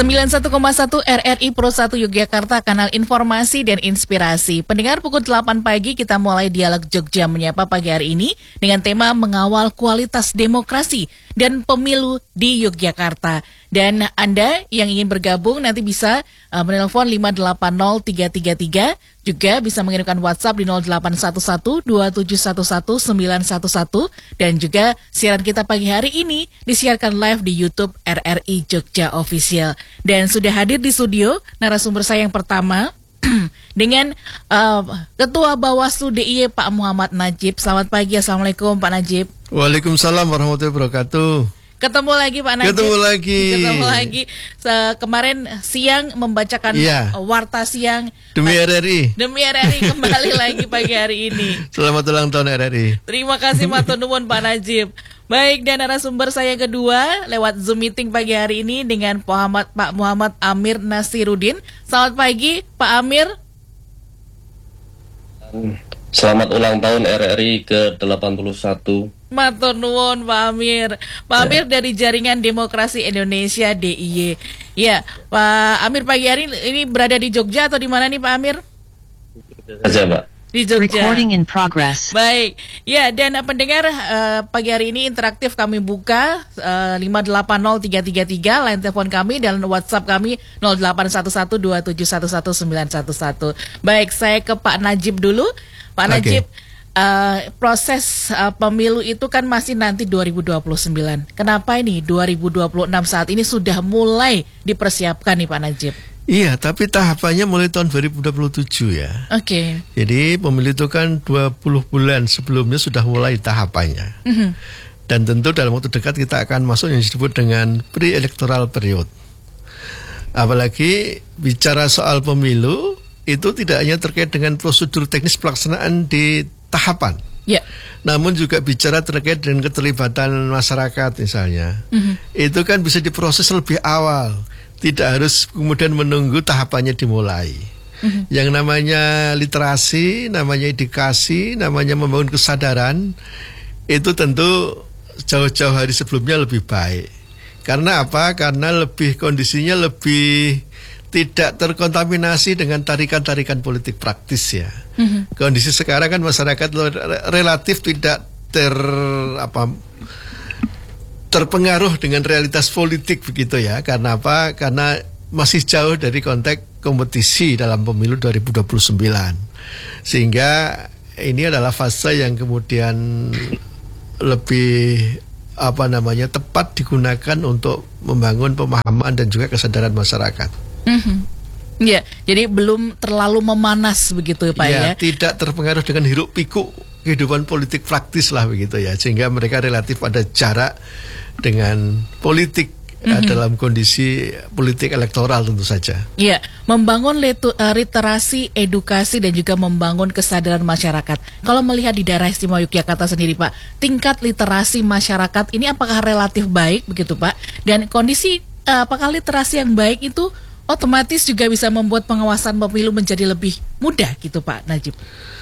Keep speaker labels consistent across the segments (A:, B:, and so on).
A: 91,1 RRI Pro 1 Yogyakarta, kanal informasi dan inspirasi. Pendengar, pukul 8 pagi kita mulai dialog Jogja Menyapa pagi hari ini dengan tema mengawal kualitas demokrasi dan pemilu di Yogyakarta. Dan Anda yang ingin bergabung nanti bisa menelpon 580-333, juga bisa mengirimkan WhatsApp di 0811-2711-911, dan juga siaran kita pagi hari ini disiarkan live di YouTube RRI Jogja Official. Dan sudah hadir di studio narasumber saya yang pertama dengan Ketua Bawaslu DIY Pak Muhammad Najib. Selamat pagi, Assalamualaikum Pak Najib.
B: Waalaikumsalam warahmatullahi wabarakatuh.
A: Ketemu lagi Pak Najib.
B: Ketemu lagi.
A: Kemarin siang membacakan warta siang
B: demi RRI.
A: Demi RRI kembali lagi pagi hari ini.
B: Selamat ulang tahun RRI.
A: Terima kasih matur nuwun Pak Najib. Baik, dan narasumber saya kedua lewat Zoom meeting pagi hari ini dengan Pak Muhammad Amir Nasiruddin. Selamat pagi Pak Amir.
C: Selamat ulang tahun RRI ke-81.
A: Matur nuwun Pak Amir. Pak Amir dari Jaringan Demokrasi Indonesia DIY. Ya, Pak Amir pagi hari ini berada di Jogja atau di mana nih Pak Amir?
C: Saja, Pak.
A: Di Jogja.
D: Recording in progress.
A: Baik. Ya, dan pendengar, pagi hari ini interaktif kami buka 580-333 line telepon kami dan WhatsApp kami 0811-2711-911. Baik, saya ke Pak Najib dulu. Pak Najib, proses pemilu itu kan masih nanti 2029. Kenapa ini 2026 saat ini sudah mulai dipersiapkan nih Pak Najib?
B: Iya, tapi tahapannya mulai tahun 2027 ya.
A: Oke.
B: Jadi pemilu itu kan 20 bulan sebelumnya sudah mulai tahapannya. Dan tentu dalam waktu dekat kita akan masuk yang disebut dengan pre-electoral period. Apalagi bicara soal pemilu, itu tidak hanya terkait dengan prosedur teknis pelaksanaan di tahapan, namun juga bicara terkait dengan keterlibatan masyarakat misalnya. Itu kan bisa diproses lebih awal, tidak harus kemudian menunggu tahapannya dimulai. Yang namanya literasi, namanya edukasi, namanya membangun kesadaran, itu tentu jauh-jauh hari sebelumnya lebih baik. Karena apa? Karena kondisinya lebih tidak terkontaminasi dengan tarikan-tarikan politik praktis ya. Kondisi sekarang kan masyarakat relatif tidak terpengaruh dengan realitas politik begitu ya. Karena apa? Karena masih jauh dari konteks kompetisi dalam pemilu 2029. Sehingga ini adalah fase yang kemudian lebih tepat digunakan untuk membangun pemahaman dan juga kesadaran masyarakat.
A: Ya, jadi belum terlalu memanas begitu ya Pak ya.
B: Tidak terpengaruh dengan hiruk pikuk kehidupan politik praktis lah begitu ya, sehingga mereka relatif ada jarak dengan politik dalam kondisi politik elektoral tentu saja. Iya,
A: membangun literasi, edukasi dan juga membangun kesadaran masyarakat. Kalau melihat di daerah istimewa Yogyakarta sendiri Pak, tingkat literasi masyarakat ini apakah relatif baik begitu Pak? Dan kondisi apakah literasi yang baik itu otomatis juga bisa membuat pengawasan pemilu menjadi lebih mudah gitu Pak Najib?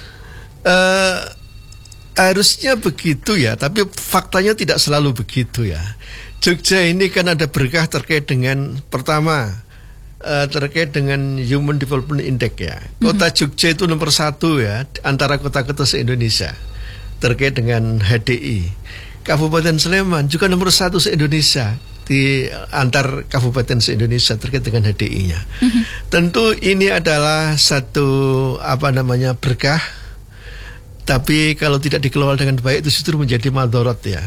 B: Harusnya begitu ya, tapi faktanya tidak selalu begitu ya. Jogja ini kan ada berkah terkait dengan, pertama terkait dengan Human Development Index ya. Kota Jogja itu nomor 1 ya antara kota-kota se-Indonesia terkait dengan HDI. Kabupaten Sleman juga nomor 1 se-Indonesia di antar kabupaten se-Indonesia terkait dengan HDI-nya. Tentu ini adalah satu berkah, tapi kalau tidak dikelola dengan baik itu justru menjadi madorot ya.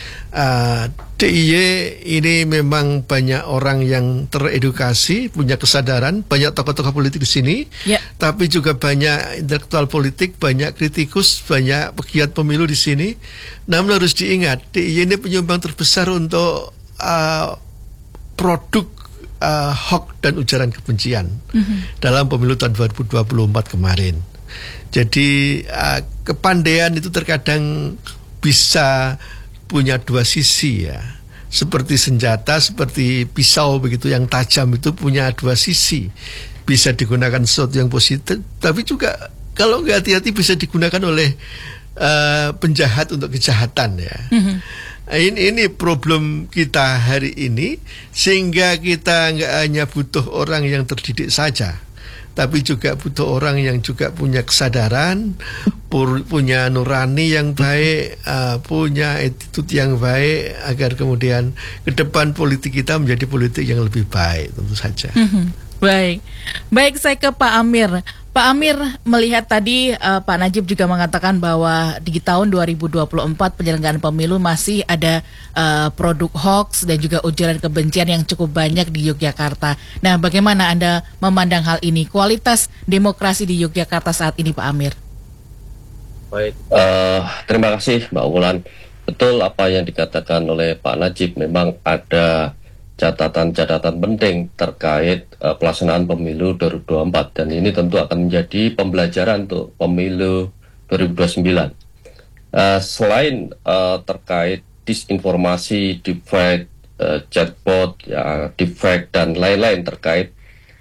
B: DIY ini memang banyak orang yang teredukasi, punya kesadaran, banyak tokoh-tokoh politik di sini, tapi juga banyak intelektual politik, banyak kritikus, banyak pegiat pemilu di sini. Namun harus diingat, DIY ini penyumbang terbesar untuk produk hoax dan ujaran kebencian dalam pemilu tahun 2024 kemarin. Jadi kepandaian itu terkadang bisa punya dua sisi ya. Seperti senjata, seperti pisau begitu yang tajam itu punya dua sisi. Bisa digunakan sesuatu yang positif, tapi juga kalau nggak hati-hati bisa digunakan oleh penjahat untuk kejahatan ya. Ini problem kita hari ini, sehingga kita nggak hanya butuh orang yang terdidik saja, tapi juga butuh orang yang juga punya kesadaran, punya nurani yang baik, punya attitude yang baik, agar kemudian ke depan politik kita menjadi politik yang lebih baik, tentu saja.
A: Baik, saya ke Pak Amir. Pak Amir, melihat tadi Pak Najib juga mengatakan bahwa di tahun 2024 penyelenggaraan pemilu masih ada produk hoax dan juga ujaran kebencian yang cukup banyak di Yogyakarta. Nah, bagaimana Anda memandang hal ini? Kualitas demokrasi di Yogyakarta saat ini, Pak Amir?
C: Baik, terima kasih Mbak Wulan. Betul apa yang dikatakan oleh Pak Najib, memang ada catatan-catatan penting terkait pelaksanaan pemilu 2024, dan ini tentu akan menjadi pembelajaran untuk pemilu 2029. Selain terkait disinformasi, deepfake, chatbot, ya, deepfake dan lain-lain terkait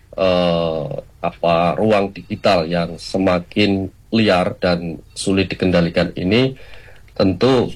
C: ruang digital yang semakin liar dan sulit dikendalikan ini, tentu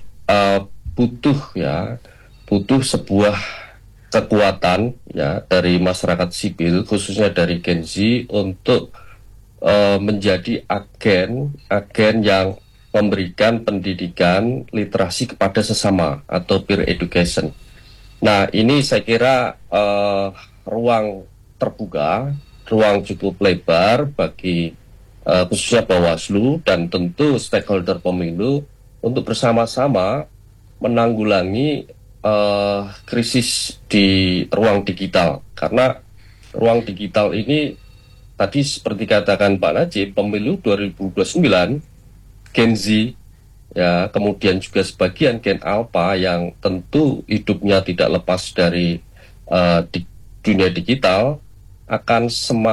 C: butuh sebuah kekuatan ya dari masyarakat sipil, khususnya dari Gen Z, untuk menjadi agen yang memberikan pendidikan literasi kepada sesama atau peer education. Nah, ini saya kira ruang terbuka, ruang cukup lebar bagi khususnya Bawaslu dan tentu stakeholder pemilu untuk bersama-sama menanggulangi krisis di ruang digital, karena ruang digital ini tadi seperti katakan Pak Najib, pemilu 2029 Gen Z ya, kemudian juga sebagian Gen Alpha yang tentu hidupnya tidak lepas dari dunia digital akan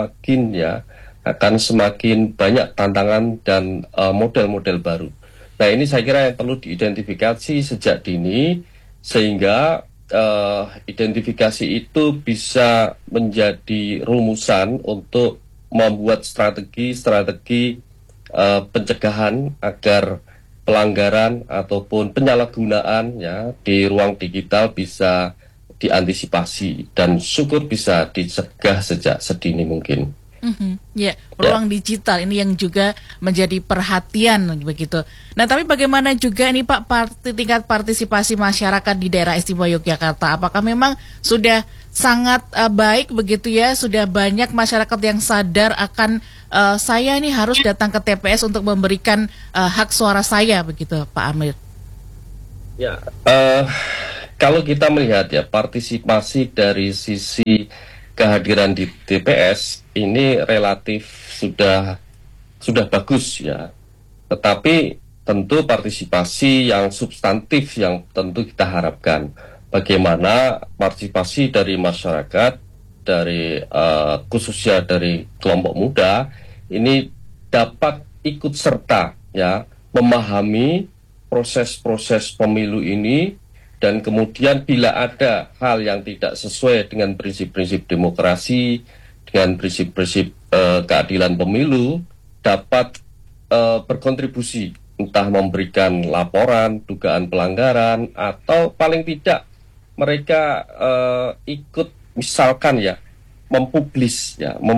C: semakin banyak tantangan dan model-model baru. Nah, ini saya kira yang perlu diidentifikasi sejak dini, sehingga identifikasi itu bisa menjadi rumusan untuk membuat strategi pencegahan agar pelanggaran ataupun penyalahgunaan ya di ruang digital bisa diantisipasi dan syukur bisa dicegah sejak sedini mungkin.
A: Ruang digital ini yang juga menjadi perhatian begitu. Nah, tapi bagaimana juga nih Pak tingkat partisipasi masyarakat di daerah istimewa Yogyakarta? Apakah memang sudah sangat baik begitu ya? Sudah banyak masyarakat yang sadar akan saya ini harus datang ke TPS untuk memberikan hak suara saya begitu, Pak Amir?
C: Ya, kalau kita melihat ya partisipasi dari sisi kehadiran di TPS ini relatif sudah bagus ya, tetapi tentu partisipasi yang substantif yang tentu kita harapkan, bagaimana partisipasi dari masyarakat, dari khususnya dari kelompok muda ini dapat ikut serta ya memahami proses-proses pemilu ini. Dan kemudian bila ada hal yang tidak sesuai dengan prinsip-prinsip demokrasi, dengan prinsip-prinsip keadilan pemilu, dapat berkontribusi, entah memberikan laporan, dugaan pelanggaran, atau paling tidak mereka ikut misalkan ya, mempublis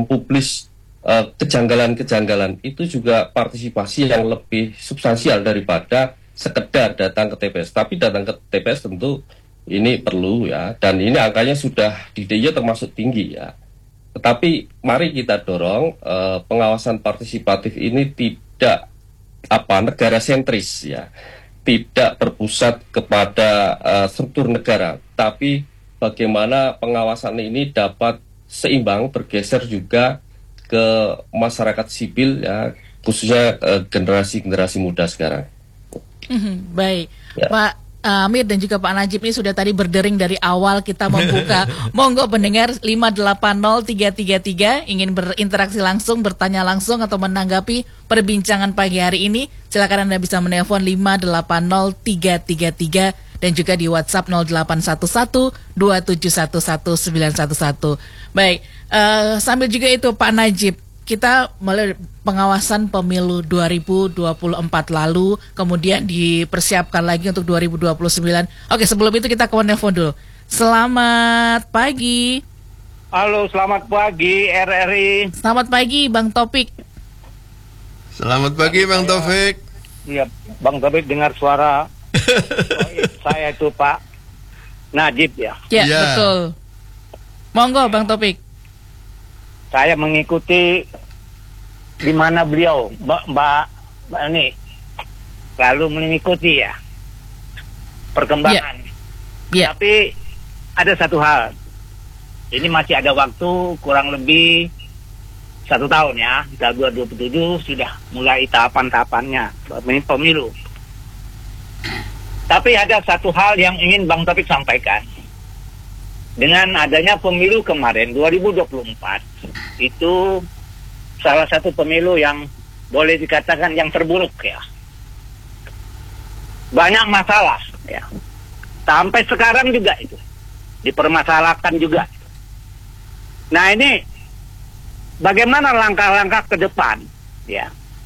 C: kejanggalan-kejanggalan. Itu juga partisipasi yang lebih substansial daripada sekedar datang ke TPS. Tapi datang ke TPS tentu ini perlu ya, dan ini angkanya sudah di DIY termasuk tinggi ya. Tetapi mari kita dorong pengawasan partisipatif ini tidak negara sentris ya, tidak berpusat kepada struktur negara, tapi bagaimana pengawasan ini dapat seimbang bergeser juga ke masyarakat sipil ya, khususnya generasi muda sekarang.
A: Baik, ya. Pak Amir dan juga Pak Najib ini sudah tadi berdering dari awal kita membuka. Monggo pendengar 580-333 ingin berinteraksi langsung, bertanya langsung atau menanggapi perbincangan pagi hari ini, silakan Anda bisa menelpon 580-333 dan juga di WhatsApp 0811-2711911. Baik, sambil juga itu Pak Najib, kita mulai pengawasan pemilu 2024 lalu, kemudian dipersiapkan lagi untuk 2029. Oke, sebelum itu kita ke telepon dulu. Selamat pagi.
D: Halo, selamat pagi RRI.
A: Selamat pagi Bang Topik.
B: Selamat pagi Bang Taufik.
D: Iya, Bang Taufik dengar suara saya itu Pak Najib ya.
A: Ya, betul. Monggo Bang Topik.
D: Saya mengikuti di mana beliau, Mbak ini lalu mengikuti ya perkembangan. Tapi ada satu hal, ini masih ada waktu kurang lebih 1 tahun ya, kita 2027 sudah mulai tahapan-tahapannya pemilu. Tapi ada satu hal yang ingin Bang Taufik sampaikan. Dengan adanya pemilu kemarin 2024 itu salah satu pemilu yang boleh dikatakan yang terburuk ya. Banyak masalah ya. Sampai sekarang juga itu dipermasalahkan juga. Nah, ini bagaimana langkah-langkah ke depan ya.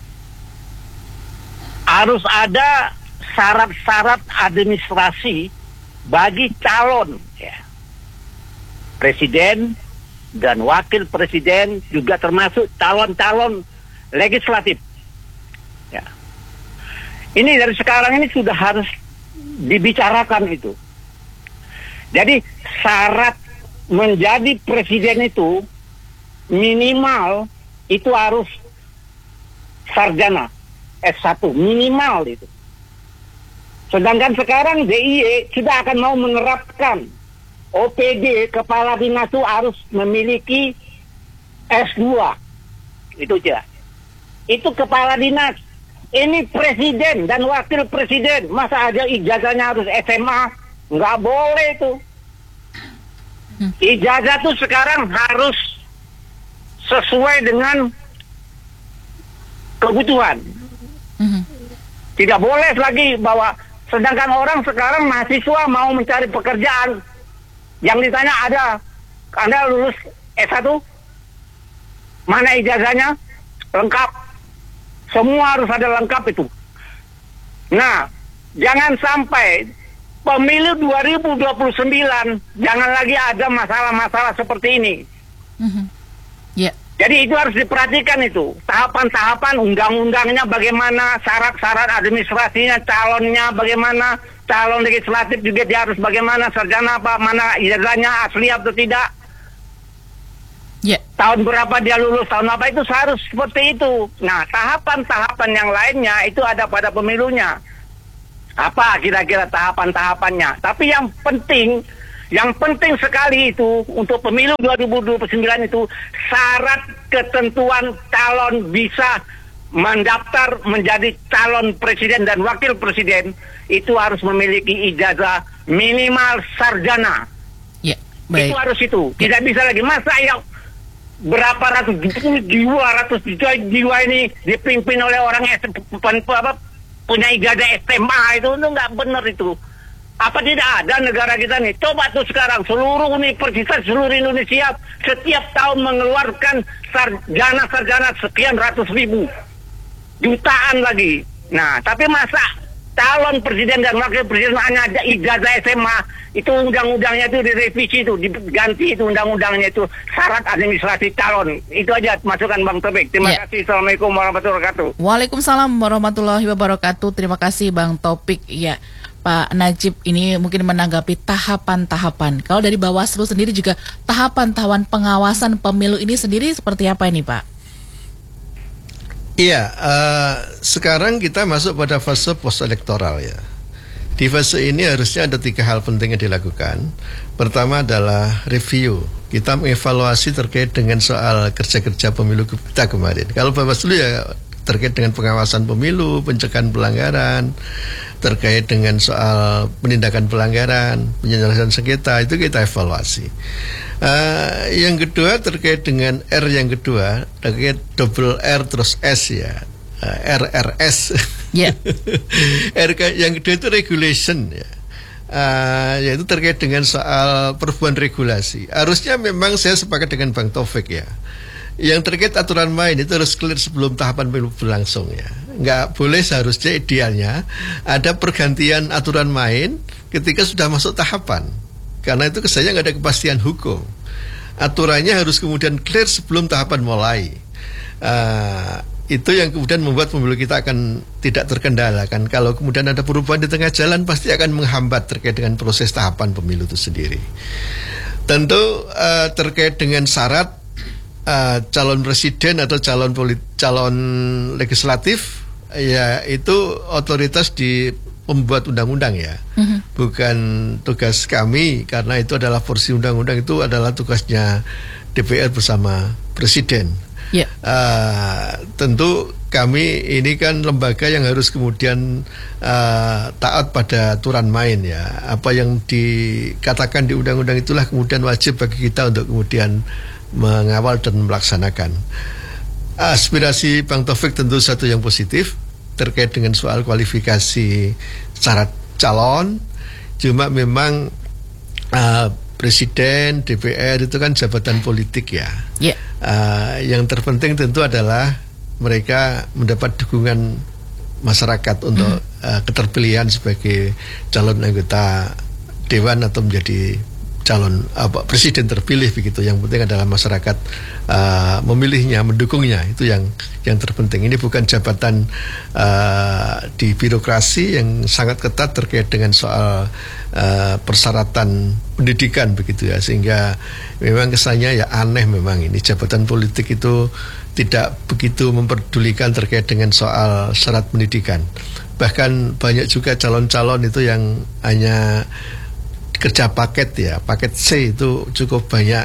D: Harus ada syarat-syarat administrasi bagi calon ya. Presiden dan wakil presiden, juga termasuk calon-calon legislatif. Ya. Ini dari sekarang ini sudah harus dibicarakan itu. Jadi syarat menjadi presiden itu minimal itu harus sarjana S1 minimal itu. Sedangkan sekarang DIY sudah akan mau menerapkan OPD, kepala dinas itu harus memiliki S2. Itu aja. Itu kepala dinas. Ini presiden dan wakil presiden. Masa aja ijazahnya harus SMA? Nggak boleh itu. Ijazah tuh sekarang harus sesuai dengan kebutuhan. Tidak boleh lagi bahwa sedangkan orang sekarang mahasiswa mau mencari pekerjaan, yang ditanya Anda lulus S1? Mana ijazahnya? Lengkap. Semua harus ada lengkap itu. Nah, jangan sampai pemilu 2029 jangan lagi ada masalah-masalah seperti ini. Jadi itu harus diperhatikan itu. Tahapan-tahapan undang-undangnya bagaimana, syarat-syarat administrasinya, calonnya bagaimana, calon legislatif juga dia harus bagaimana, sarjana apa, mana ijazahnya asli atau tidak. Tahun berapa dia lulus, tahun apa, itu harus seperti itu. Nah, tahapan-tahapan yang lainnya itu ada pada pemilunya. Apa kira-kira tahapan-tahapannya. Tapi yang penting sekali itu untuk pemilu 2029 itu syarat ketentuan calon bisa mendaftar menjadi calon presiden dan wakil presiden itu harus memiliki ijazah minimal sarjana. Itu harus itu. Tidak bisa lagi masa yang berapa ratus jiwa ini dipimpin oleh orang punya ijazah SMA itu nggak benar itu. Apa tidak ada negara kita nih? Coba tuh sekarang seluruh universitas seluruh Indonesia setiap tahun mengeluarkan sarjana sekian ratus ribu, jutaan lagi. Nah, tapi masa calon presiden dan wakil presiden hanya ada ijazah SMA, itu undang-undangnya itu direvisi itu, diganti itu undang-undangnya itu syarat administrasi calon. Itu aja masukan Bang Taufik. Terima kasih. Assalamualaikum warahmatullahi wabarakatuh.
A: Waalaikumsalam warahmatullahi wabarakatuh. Terima kasih Bang Taufik. Ya, Pak Najib ini mungkin menanggapi tahapan-tahapan. Kalau dari Bawaslu sendiri juga tahapan-tahapan pengawasan pemilu ini sendiri seperti apa ini Pak?
B: Iya, sekarang kita masuk pada fase post-elektoral ya. Di fase ini harusnya ada 3 hal penting yang dilakukan. Pertama adalah review. Kita mengevaluasi terkait dengan soal kerja-kerja pemilu kita kemarin. Kalau Bawaslu ya terkait dengan pengawasan pemilu, pencegahan pelanggaran, terkait dengan soal penindakan pelanggaran, penyelesaian sengketa, itu kita evaluasi. Yang kedua terkait dengan R yang kedua, terkait double R terus S ya, RRS. Yang kedua itu regulation ya. Yaitu terkait dengan soal perubahan regulasi. Harusnya memang saya sepakat dengan Bang Taufik ya. Yang terkait aturan main itu harus clear sebelum tahapan pemilu berlangsung ya. Nggak boleh, seharusnya idealnya ada pergantian aturan main ketika sudah masuk tahapan. Karena itu kesannya nggak ada kepastian hukum. Aturannya harus kemudian clear sebelum tahapan mulai. Itu yang kemudian membuat pemilu kita akan tidak terkendala kan. Kalau kemudian ada perubahan di tengah jalan pasti akan menghambat terkait dengan proses tahapan pemilu itu sendiri. Tentu terkait dengan syarat calon presiden atau calon legislatif, ya itu otoritas di pembuat undang-undang ya, bukan tugas kami, karena itu adalah porsi undang-undang, itu adalah tugasnya DPR bersama presiden. Yeah. Tentu kami ini kan lembaga yang harus kemudian taat pada aturan main ya. Apa yang dikatakan di undang-undang itulah kemudian wajib bagi kita untuk kemudian mengawal dan melaksanakan. Aspirasi Bang Taufik tentu satu yang positif terkait dengan soal kualifikasi syarat calon. Cuma memang presiden, DPR itu kan jabatan politik ya. Yeah. Yang terpenting tentu adalah mereka mendapat dukungan masyarakat untuk keterpilihan sebagai calon anggota dewan atau menjadi calon presiden terpilih begitu. Yang penting adalah masyarakat memilihnya, mendukungnya, itu yang terpenting. Ini bukan jabatan di birokrasi yang sangat ketat terkait dengan soal persyaratan pendidikan begitu ya, sehingga memang kesannya ya aneh. Memang ini jabatan politik itu tidak begitu memperdulikan terkait dengan soal syarat pendidikan. Bahkan banyak juga calon-calon itu yang hanya kerja paket ya, paket C itu cukup banyak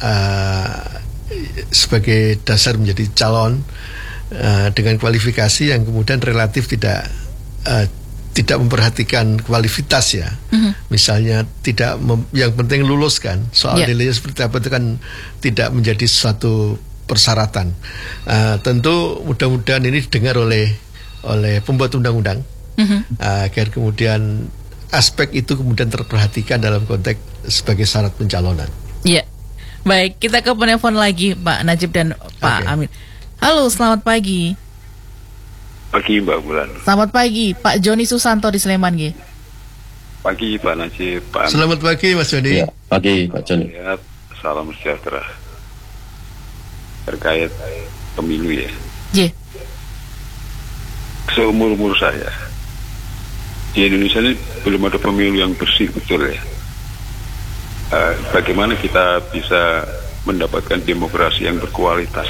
B: sebagai dasar menjadi calon dengan kualifikasi yang kemudian relatif tidak memperhatikan kualitas ya. Misalnya yang penting lulus kan, soal nilainya seperti apa itu kan tidak menjadi suatu persyaratan. Tentu mudah-mudahan ini didengar oleh pembuat undang-undang agar kemudian aspek itu kemudian terperhatikan dalam konteks sebagai syarat pencalonan. Iya.
A: Baik, kita ke penelpon lagi Pak Najib dan Pak Amin. Halo, selamat pagi.
E: Pagi Mbak Bulan.
A: Selamat pagi, Pak Joni Susanto di Sleman G.
E: Pagi Pak Najib, Pak Amin.
B: Selamat pagi Mas Joni.
C: Ya, pagi Pak Joni.
E: Salam sejahtera. Terkait pemilu ya.
A: Iya.
E: Seumur-umur saya di Indonesia ini belum ada pemilu yang bersih betul ya. Bagaimana kita bisa mendapatkan demokrasi yang berkualitas?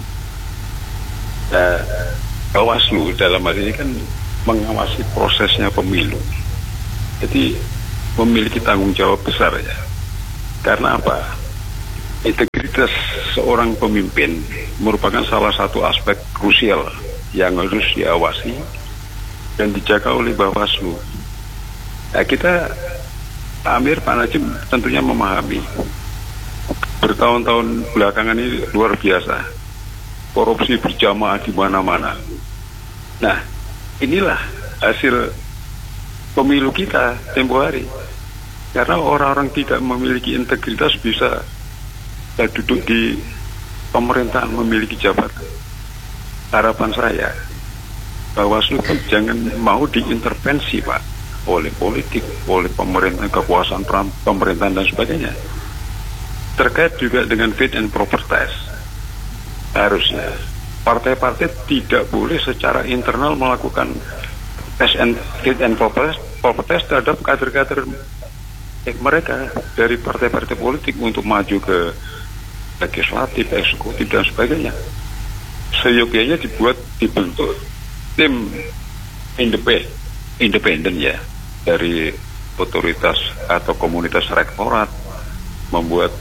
E: Bawaslu dalam hal ini kan mengawasi prosesnya pemilu. Jadi memiliki tanggung jawab besar ya. Karena apa? Integritas seorang pemimpin merupakan salah satu aspek krusial yang harus diawasi dan dijaga oleh Bawaslu. Kita, Pak Amir, Pak Najib tentunya memahami bertahun-tahun belakangan ini luar biasa, korupsi berjamaah di mana-mana. Nah, inilah hasil pemilu kita tempo hari. Karena orang-orang tidak memiliki integritas bisa duduk di pemerintahan, memiliki jabatan. Harapan saya, Bawaslu jangan mau diintervensi Pak oleh politik, oleh pemerintah, kekuasaan pemerintahan dan sebagainya. Terkait juga dengan fit and proper test, harusnya partai-partai tidak boleh secara internal melakukan fit and proper test terhadap kader-kader mereka dari partai-partai politik untuk maju ke legislatif, eksekutif dan sebagainya. Seyogyanya dibentuk tim independen ya dari otoritas atau komunitas rektorat, membuat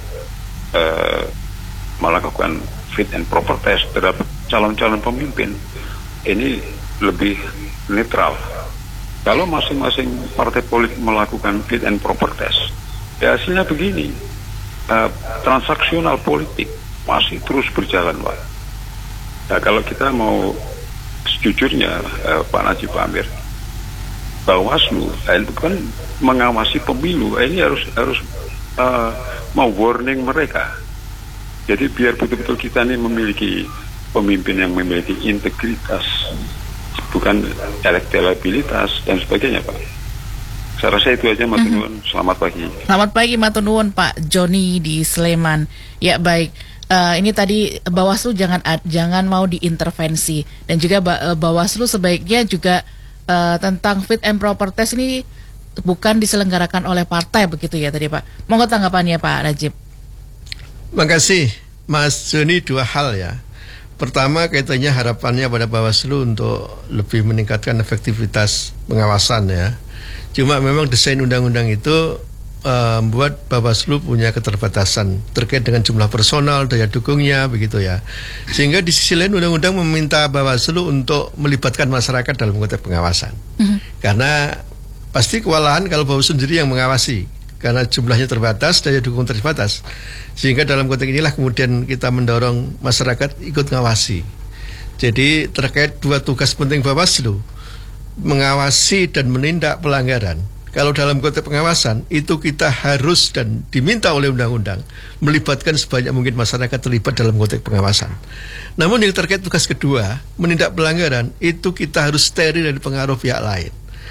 E: melakukan fit and proper test terhadap calon-calon pemimpin. Ini lebih netral. Kalau masing-masing partai politik melakukan fit and proper test, ya hasilnya begini, transaksional politik masih terus berjalan Pak. Nah, kalau kita mau sejujurnya Pak Najib, Pak Amir, Bawaslu itu kan mengawasi pemilu, ini harus mau warning mereka Jadi biar betul-betul kita ini memiliki pemimpin yang memiliki integritas, bukan elektabilitas dan sebagainya, Pak. Saya rasa itu aja, matur nuwun. Selamat pagi.
A: Selamat pagi, matur nuwun Pak Joni di Sleman. Ya baik. Ini tadi Bawaslu jangan mau diintervensi, dan juga Bawaslu sebaiknya juga tentang fit and proper test ini bukan diselenggarakan oleh partai, begitu ya tadi Pak. Monggo tanggapannya Pak Najib.
B: Makasih Mas Joni. Dua hal ya. Pertama, kaitannya harapannya pada Bawaslu untuk lebih meningkatkan efektivitas pengawasan ya. Cuma memang desain undang-undang itu membuat Bawaslu punya keterbatasan terkait dengan jumlah personal, daya dukungnya, begitu ya. Sehingga di sisi lain undang-undang meminta Bawaslu untuk melibatkan masyarakat dalam konteks pengawasan. Karena pasti kewalahan kalau Bawaslu sendiri yang mengawasi, karena jumlahnya terbatas, daya dukung terbatas. Sehingga dalam konteks inilah kemudian kita mendorong masyarakat ikut ngawasi. Jadi terkait dua tugas penting Bawaslu, mengawasi dan menindak pelanggaran. Kalau dalam konteks pengawasan itu kita harus dan diminta oleh undang-undang melibatkan sebanyak mungkin masyarakat terlibat dalam konteks pengawasan. Namun yang terkait tugas kedua, menindak pelanggaran, itu kita harus steril dari pengaruh pihak lain.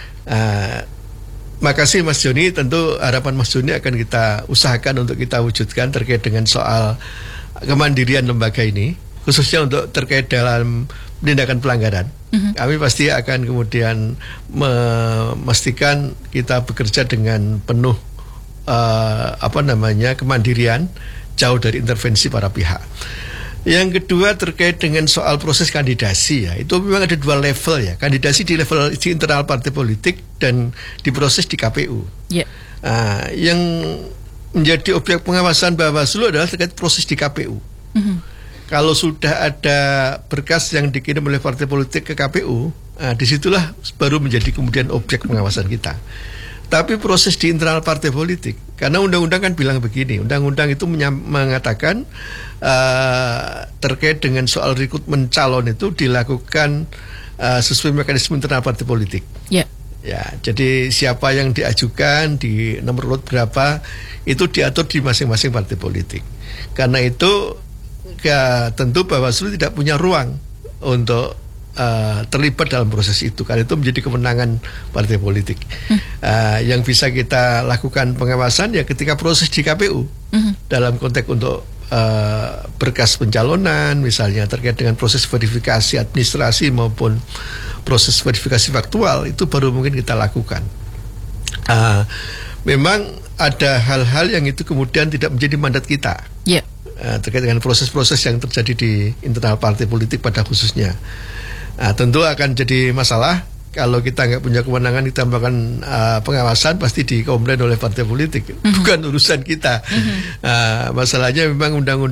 B: Makasih Mas Joni, tentu harapan Mas Joni akan kita usahakan untuk kita wujudkan terkait dengan soal kemandirian lembaga ini, khususnya untuk terkait dalam penindakan pelanggaran. Kami pasti akan kemudian memastikan kita bekerja dengan penuh kemandirian, jauh dari intervensi para pihak. Yang kedua terkait dengan soal proses kandidasi ya, itu memang ada dua level ya, kandidasi di level di internal partai politik dan diproses di KPU. Yang menjadi objek pengawasan Bawaslu adalah terkait proses di KPU. Kalau sudah ada berkas yang dikirim oleh partai politik ke KPU, disitulah baru menjadi kemudian objek pengawasan kita. Tapi proses di internal partai politik, karena undang-undang kan bilang begini, undang-undang itu mengatakan terkait dengan soal rekrutmen calon itu dilakukan sesuai mekanisme internal partai politik. Ya, jadi siapa yang diajukan di nomor urut berapa itu diatur di masing-masing partai politik. Karena itu tentu Bawaslu tidak punya ruang untuk terlibat dalam proses itu, karena itu menjadi kewenangan partai politik. Yang bisa kita lakukan pengawasan ya ketika proses di KPU dalam konteks untuk berkas pencalonan, misalnya terkait dengan proses verifikasi administrasi maupun proses verifikasi faktual, itu baru mungkin kita lakukan. Memang ada hal-hal yang itu kemudian tidak menjadi mandat kita. Terkait dengan proses-proses yang terjadi di internal partai politik pada khususnya. Tentu akan jadi masalah kalau kita nggak punya kewenangan, kita melakukan pengawasan, pasti dikomplain oleh partai politik. Bukan urusan kita. Masalahnya memang undang-undang